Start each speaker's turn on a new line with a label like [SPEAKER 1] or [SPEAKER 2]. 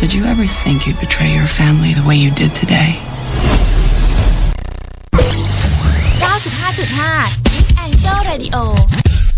[SPEAKER 1] Did you ever think you'd betray your family the way you did today?
[SPEAKER 2] 95.5 Big Angel Radio